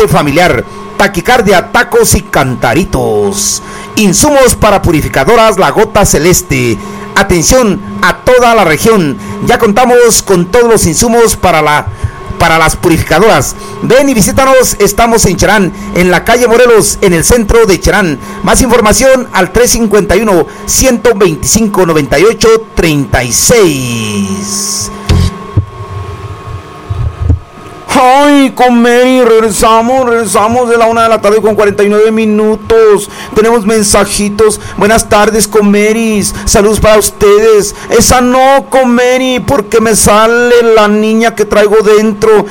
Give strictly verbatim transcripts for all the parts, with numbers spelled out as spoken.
accidente familiar, taquicardia, tacos y cantaritos. Insumos para purificadoras La Gota Celeste. Atención a toda la región. Ya contamos con todos los insumos para la para las purificadoras. Ven y visítanos, estamos en Cherán, en la calle Morelos, en el centro de Cherán. Más información al tres cinco uno, uno dos cinco, nueve ocho tres seis. Ay, Comeri, regresamos, regresamos de la una de la tarde con cuarenta y nueve minutos. Tenemos mensajitos. Buenas tardes, Comeris. Saludos para ustedes. Esa no, Comeri, porque me sale la niña que traigo dentro.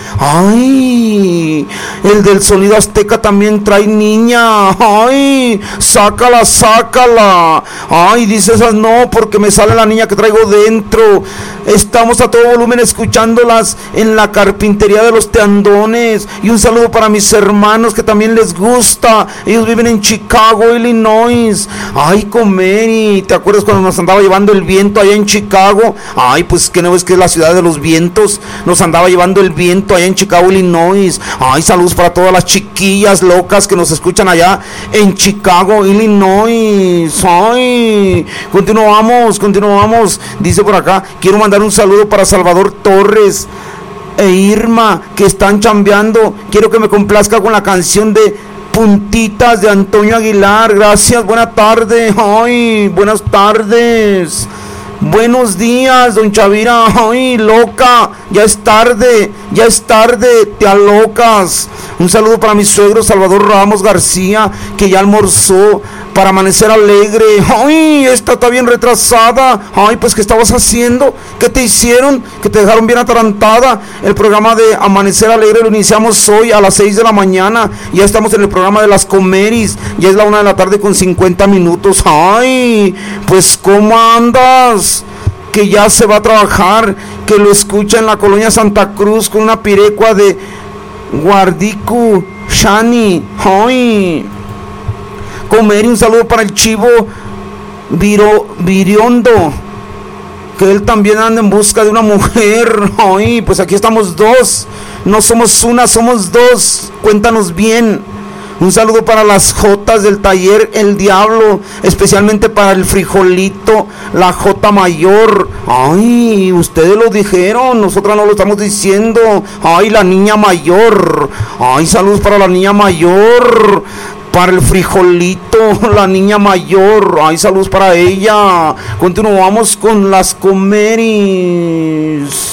Ay, el del sonido azteca también trae niña. Ay, sácala, sácala. Ay, dice esas no, porque me sale la niña que traigo dentro. Estamos a todo volumen escuchándolas en la carpintería de los Teandones. Y un saludo para mis hermanos que también les gusta. Ellos viven en Chicago, Illinois. Ay, Comeri, ¿te acuerdas cuando nos andaba llevando el viento allá en Chicago? Ay, pues que no ves que es la ciudad de los vientos. Nos andaba llevando el viento allá en Chicago, Illinois. Ay, saludos para todas las chiquillas locas que nos escuchan allá en Chicago, Illinois. Ay, continuamos, continuamos. Dice por acá, quiero mandar un saludo para Salvador Torres e Irma, que están chambeando. Quiero que me complazca con la canción de Puntitas de Antonio Aguilar. Gracias, buena tarde. Ay, buenas tardes. Buenos días, don Chavira. Ay, loca, ya es tarde, ya es tarde, te alocas. Un saludo para mi suegro Salvador Ramos García, que ya almorzó, para Amanecer Alegre. Ay, esta está bien retrasada. Ay, pues ¿qué estabas haciendo? ¿Qué te hicieron? Que te dejaron bien atarantada. El programa de Amanecer Alegre lo iniciamos hoy a las seis de la mañana. Ya estamos en el programa de las Comeris. Ya es la una de la tarde con cincuenta minutos. Ay, pues ¿cómo andas? Que ya se va a trabajar, que lo escucha en la colonia Santa Cruz con una pirecua de Guardicu Shani. Ay, Comer, un saludo para el Chivo Viro, Viriondo, que él también anda en busca de una mujer. Ay, pues aquí estamos dos, no somos una, somos dos. Cuéntanos bien. Un saludo para las Jotas del taller El Diablo, especialmente para el Frijolito, la Jota Mayor. Ay, ustedes lo dijeron, nosotras no lo estamos diciendo. Ay, la niña mayor. Ay, saludos para la niña mayor. Para el Frijolito, la niña mayor. Ay, saludos para ella. Continuamos con las Comeris.